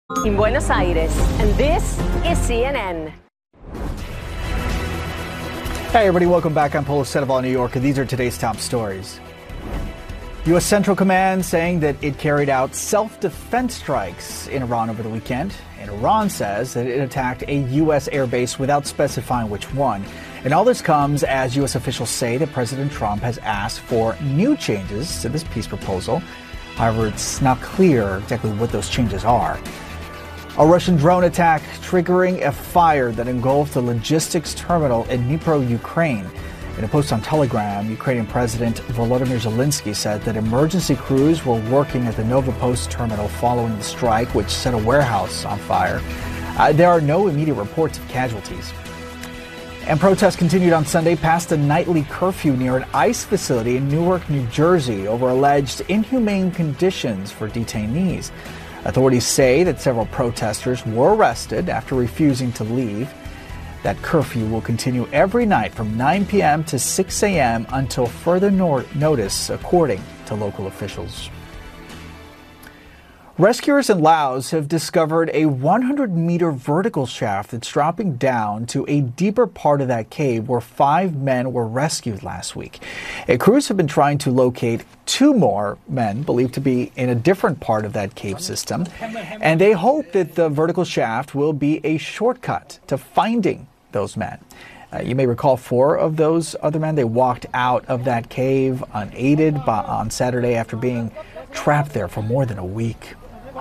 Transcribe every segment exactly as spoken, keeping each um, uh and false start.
In Buenos Aires, and this is C N N. Hey everybody, welcome back. I'm Polo Sandoval in New York, and these are today's top stories. U S Central Command saying that it carried out self-defense strikes in Iran over the weekend. And Iran says that it attacked a U S airbase without specifying which one. And all this comes as U S officials say that President Trump has asked for new changes to this peace proposal. However, it's not clear exactly what those changes are. A Russian drone attack triggering a fire that engulfed a logistics terminal in Dnipro, Ukraine. In a post on Telegram, Ukrainian President Volodymyr Zelensky said that emergency crews were working at the Novopost terminal following the strike, which set a warehouse on fire. Uh, there are no immediate reports of casualties. And protests continued on Sunday past a nightly curfew near an ICE facility in Newark, New Jersey, over alleged inhumane conditions for detainees. Authorities say that several protesters were arrested after refusing to leave. That curfew will continue every night from nine p.m. to six a.m. until further nor- notice, according to local officials. Rescuers in Laos have discovered a one hundred meter vertical shaft that's dropping down to a deeper part of that cave where five men were rescued last week. And crews have been trying to locate two more men believed to be in a different part of that cave system. And they hope that the vertical shaft will be a shortcut to finding those men. Uh, you may recall four of those other men, they walked out of that cave unaided by, on Saturday after being trapped there for more than a week.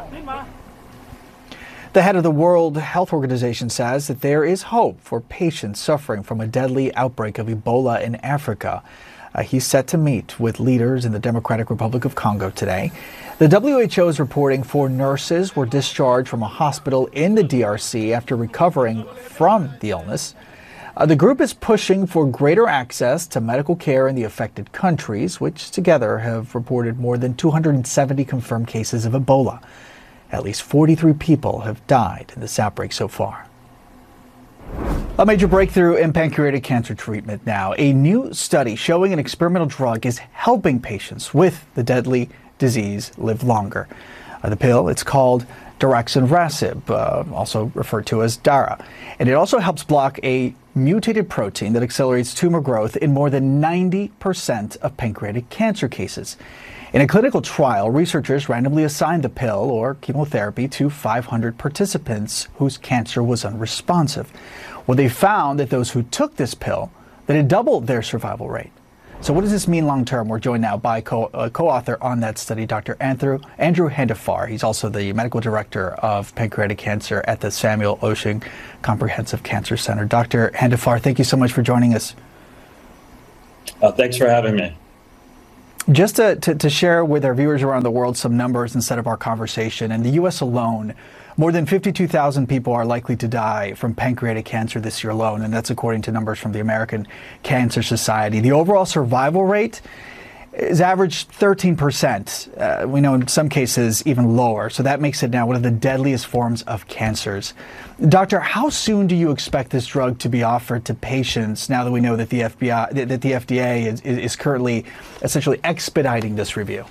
The head of the World Health Organization says that there is hope for patients suffering from a deadly outbreak of Ebola in Africa. Uh, he's set to meet with leaders in the Democratic Republic of Congo today. The W H O is reporting four nurses were discharged from a hospital in the D R C after recovering from the illness. Uh, the group is pushing for greater access to medical care in the affected countries, which together have reported more than two hundred seventy confirmed cases of Ebola. At least forty-three people have died in this outbreak so far. A major breakthrough in pancreatic cancer treatment now. A new study showing an experimental drug is helping patients with the deadly disease live longer. Uh, the pill, it's called daraxonrasib, uh, also referred to as DARA. And it also helps block a mutated protein that accelerates tumor growth in more than ninety percent of pancreatic cancer cases. In a clinical trial, researchers randomly assigned the pill or chemotherapy to five hundred participants whose cancer was unresponsive. Well, they found that those who took this pill, that it doubled their survival rate. So what does this mean long term? We're joined now by co- uh, co-author on that study, Doctor Andrew, Andrew Handafar. He's also the medical director of pancreatic cancer at the Samuel Oshing Comprehensive Cancer Center. Doctor Handafar, thank you so much for joining us. Uh, thanks for having me. Just to, to, to share with our viewers around the world some numbers instead of our conversation, in the U S alone, more than fifty-two thousand people are likely to die from pancreatic cancer this year alone, and that's according to numbers from the American Cancer Society. The overall survival rate is averaged thirteen percent. Uh, we know in some cases even lower, so that makes it now one of the deadliest forms of cancers. Doctor, how soon do you expect this drug to be offered to patients now that we know that the F B I, that the F D A is, is currently essentially expediting this review?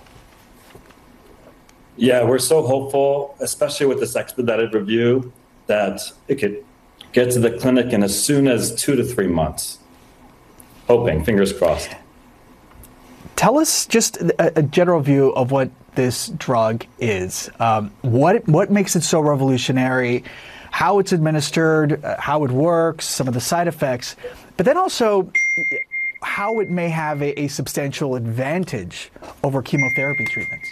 Yeah, we're so hopeful, especially with this expedited review, that it could get to the clinic in as soon as two to three months. Hoping, fingers crossed. Tell us just a, a general view of what this drug is. Um, what what makes it so revolutionary, how it's administered, uh, how it works, some of the side effects, but then also how it may have a, a substantial advantage over chemotherapy treatments.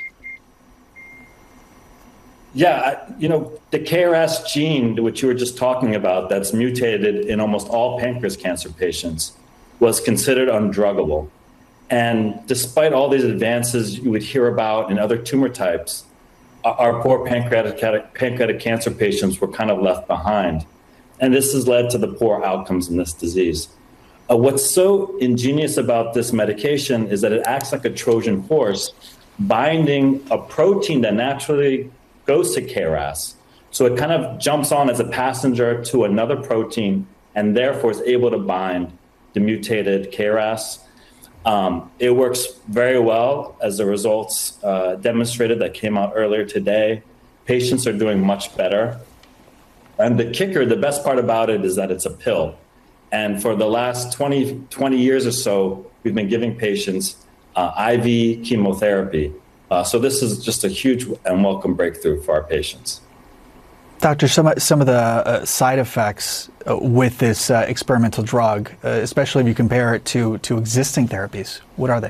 Yeah, you know, the K R A S gene, which you were just talking about, that's mutated in almost all pancreas cancer patients, was considered undruggable. And despite all these advances you would hear about in other tumor types, our poor pancreatic, pancreatic cancer patients were kind of left behind. And this has led to the poor outcomes in this disease. Uh, what's so ingenious about this medication is that it acts like a Trojan horse, binding a protein that naturally goes to K R A S. So it kind of jumps on as a passenger to another protein and therefore is able to bind the mutated K R A S. Um, it works very well, as the results uh, demonstrated that came out earlier today. patients are doing much better. And the kicker, the best part about it is that it's a pill. And for the last twenty, twenty years or so, we've been giving patients uh, I V chemotherapy. Uh, so this is just a huge and welcome breakthrough for our patients. Doctor, some, some of the uh, side effects uh, with this uh, experimental drug, uh, especially if you compare it to, to existing therapies, what are they?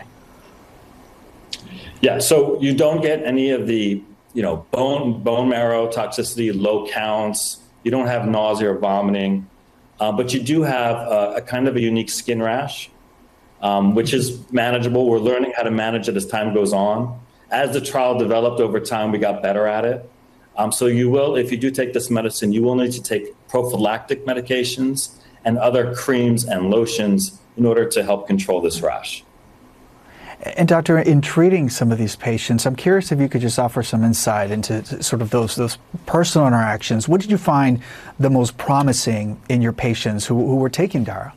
Yeah, so you don't get any of the, you know, bone bone marrow toxicity, low counts. You don't have nausea or vomiting, uh, but you do have a, a kind of a unique skin rash, um, which is manageable. We're learning how to manage it as time goes on. As the trial developed over time, we got better at it. Um, so you will, if you do take this medicine, you will need to take prophylactic medications and other creams and lotions in order to help control this rash. And doctor, in treating some of these patients, I'm curious if you could just offer some insight into sort of those those personal interactions. What did you find the most promising in your patients who, who were taking Dara?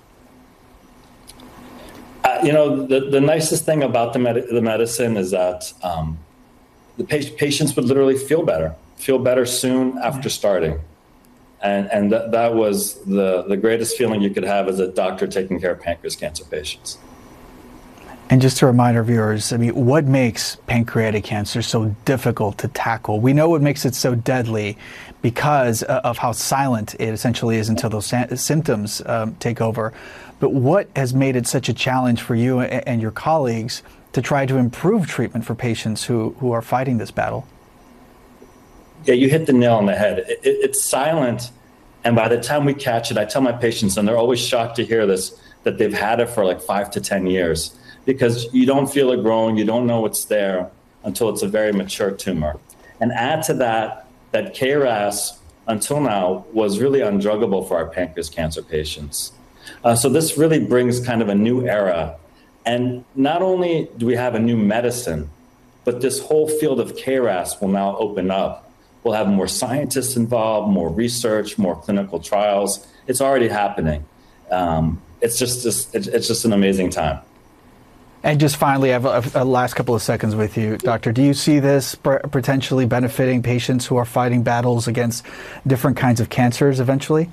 Uh, you know, the, the nicest thing about the, med- the medicine is that um, the pa- patients would literally feel better, feel better soon after starting. And, and th- that was the, the greatest feeling you could have as a doctor taking care of pancreas cancer patients. And just to remind our viewers, I mean, what makes pancreatic cancer so difficult to tackle? We know what makes it so deadly because of how silent it essentially is until those symptoms um, take over. But what has made it such a challenge for you and your colleagues to try to improve treatment for patients who, who are fighting this battle? Yeah, you hit the nail on the head. It, it, it's silent, and by the time we catch it, I tell my patients, and they're always shocked to hear this, that they've had it for like five to ten years. Because you don't feel it growing, you don't know it's there until it's a very mature tumor. And add to that, that K R A S, until now, was really undruggable for our pancreas cancer patients. Uh, so this really brings kind of a new era. And not only do we have a new medicine, but this whole field of K R A S will now open up. We'll have more scientists involved, more research, more clinical trials. It's already happening. Um, it's just, just it's just an amazing time. And just finally, I have a, a last couple of seconds with you, Doctor. Do you see this potentially benefiting patients who are fighting battles against different kinds of cancers eventually?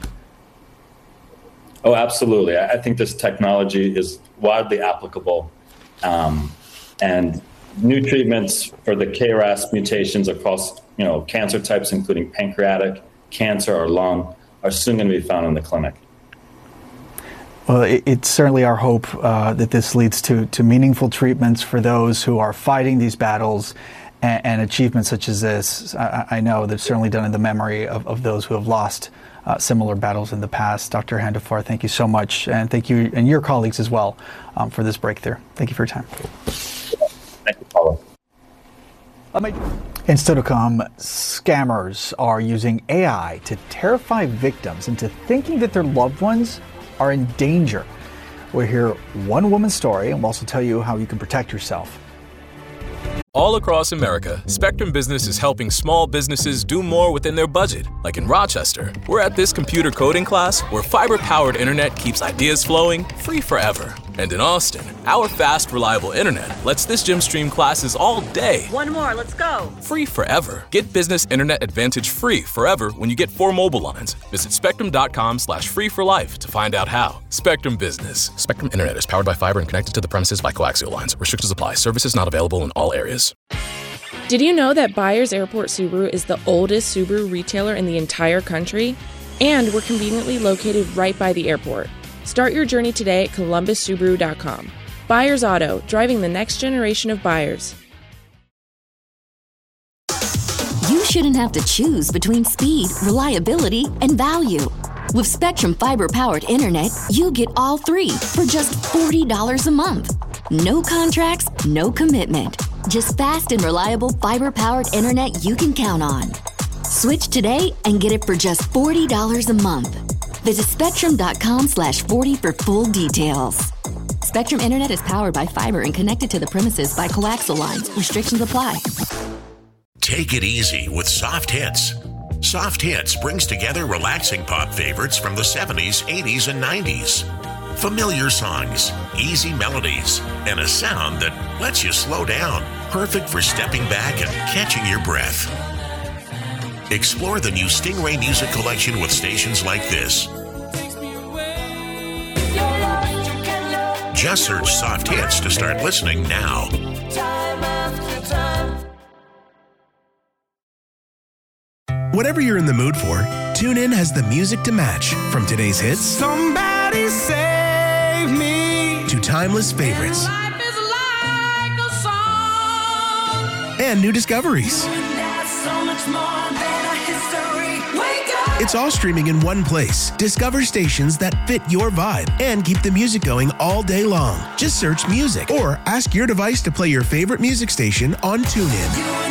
Oh, absolutely. I think this technology is widely applicable. Um, and new treatments for the K R A S mutations across, you know, cancer types, including pancreatic cancer or lung, are soon going to be found in the clinic. Well, it, it's certainly our hope uh, that this leads to, to meaningful treatments for those who are fighting these battles, and, and achievements such as this. I, I know they've certainly done in the memory of, of those who have lost uh, similar battles in the past. Doctor Handafar, thank you so much, and thank you and your colleagues as well um, for this breakthrough. Thank you for your time. Thank you, Paulo. In still to come, scammers are using A I to terrify victims into thinking that their loved ones are in danger. We'll hear one woman's story, and we'll also tell you how you can protect yourself. All across America, Spectrum Business is helping small businesses do more within their budget. Like in Rochester, we're at this computer coding class where fiber-powered internet keeps ideas flowing free forever. And in Austin, our fast, reliable internet lets this gym stream classes all day. One more, let's go. Free forever. Get Business Internet Advantage free forever when you get four mobile lines. Visit spectrum.com slash free for life to find out how. Spectrum Business. Spectrum Internet is powered by fiber and connected to the premises by coaxial lines. Restrictions apply. Services not available in all areas. Did you know that Byers Airport Subaru is the oldest Subaru retailer in the entire country? And we're conveniently located right by the airport. Start your journey today at columbus subaru dot com. Byers Auto, driving the next generation of buyers. You shouldn't have to choose between speed, reliability, and value. With Spectrum fiber-powered internet, you get all three for just forty dollars a month. No contracts, no commitment. Just fast and reliable fiber-powered internet you can count on. Switch today and get it for just forty dollars a month. Visit spectrum.com slash 40 for full details. Spectrum Internet is powered by fiber and connected to the premises by coaxial lines. Restrictions apply. Take it easy with Soft Hits. Soft Hits brings together relaxing pop favorites from the seventies, eighties, and nineties. Familiar songs, easy melodies, and a sound that lets you slow down. Perfect for stepping back and catching your breath. Explore the new Stingray Music Collection with stations like this. Just search Soft Hits to start listening now. Whatever you're in the mood for, TuneIn has the music to match. From today's hits, Somebody save me, to timeless favorites, life is like a song. and new discoveries. That's so much more than a history. Wake up! It's all streaming in one place. Discover stations that fit your vibe and keep the music going all day long. Just search music or ask your device to play your favorite music station on TuneIn.